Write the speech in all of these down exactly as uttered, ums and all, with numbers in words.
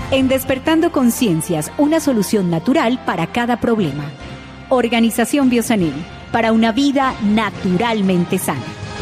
En Despertando Conciencias, una solución natural para cada problema. Organización Biosanil, para una vida naturalmente sana.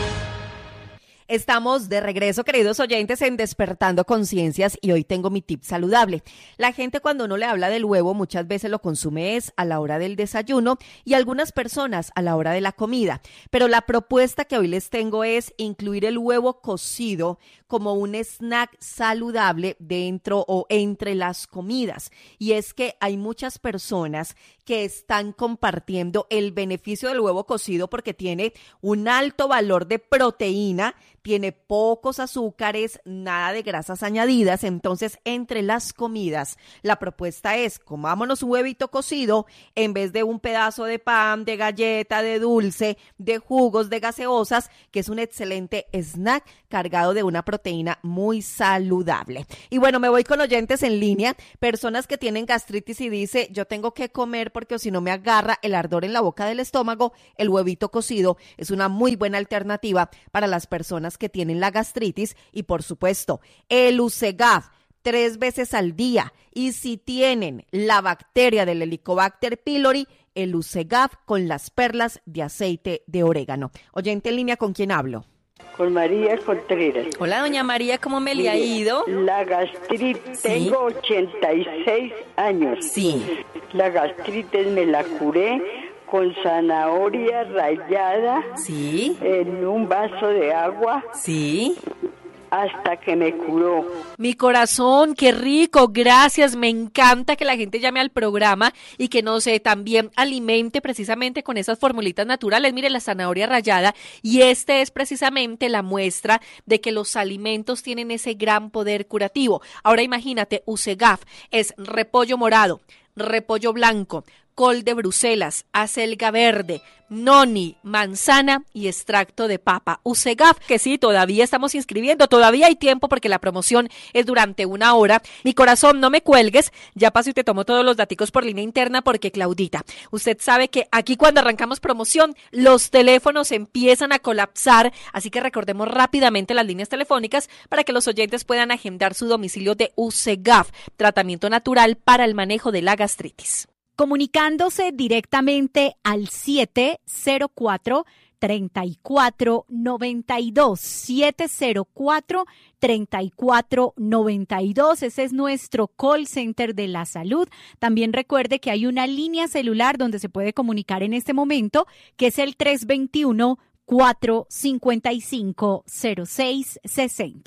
Estamos de regreso, queridos oyentes, en Despertando Conciencias, y hoy tengo mi tip saludable. La gente, cuando uno le habla del huevo, muchas veces lo consume es a la hora del desayuno y algunas personas a la hora de la comida. Pero la propuesta que hoy les tengo es incluir el huevo cocido como un snack saludable dentro o entre las comidas. Y es que hay muchas personas que están compartiendo el beneficio del huevo cocido porque tiene un alto valor de proteína, tiene pocos azúcares, nada de grasas añadidas. Entonces, entre las comidas, la propuesta es: comámonos un huevito cocido en vez de un pedazo de pan, de galleta, de dulce, de jugos, de gaseosas, que es un excelente snack cargado de una proteína muy saludable. Y bueno, me voy con oyentes en línea, personas que tienen gastritis y dice: yo tengo que comer porque si no me agarra el ardor en la boca del estómago. El huevito cocido es una muy buena alternativa para las personas que tienen la gastritis. Y por supuesto, el Usegaf tres veces al día. Y si tienen la bacteria del Helicobacter pylori, el Usegaf con las perlas de aceite de orégano. Oyente en línea, ¿con quién hablo? Con María Contreras. Hola, doña María, ¿cómo me le ha ido? La gastritis, ¿Sí? Tengo ochenta y seis años. Sí. La gastritis me la curé con zanahoria rallada. Sí. En un vaso de agua. Sí. Hasta que me curó. Mi corazón, qué rico, gracias, me encanta que la gente llame al programa y que nos eh, también alimente precisamente con esas formulitas naturales. Mire, la zanahoria rallada, y este es precisamente la muestra de que los alimentos tienen ese gran poder curativo. Ahora imagínate, Usegaf es repollo morado, repollo blanco, col de Bruselas, acelga verde, noni, manzana y extracto de papa. Usegaf, que sí, todavía estamos inscribiendo, todavía hay tiempo porque la promoción es durante una hora. Mi corazón, no me cuelgues, ya paso y te tomo todos los daticos por línea interna porque, Claudita, usted sabe que aquí cuando arrancamos promoción, los teléfonos empiezan a colapsar, así que recordemos rápidamente las líneas telefónicas para que los oyentes puedan agendar su domicilio de Usegaf, tratamiento natural para el manejo de la gastritis. Comunicándose directamente al siete cero cuatro, tres cuatro nueve dos, siete cero cuatro, tres cuatro nueve dos, ese es nuestro call center de la salud. También recuerde que hay una línea celular donde se puede comunicar en este momento, que es el tres dos uno, cuatro cinco cinco, cero seis seis cero.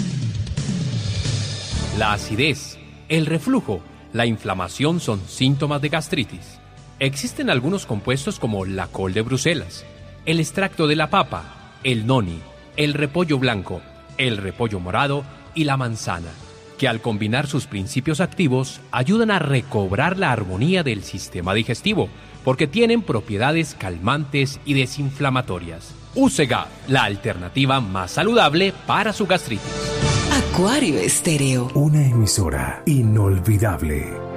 La acidez, el reflujo, la inflamación son síntomas de gastritis. Existen algunos compuestos como la col de Bruselas, el extracto de la papa, el noni, el repollo blanco, el repollo morado y la manzana, que al combinar sus principios activos ayudan a recobrar la armonía del sistema digestivo, porque tienen propiedades calmantes y desinflamatorias. Usegaf, la alternativa más saludable para su gastritis. Acuario Estéreo. Una emisora inolvidable.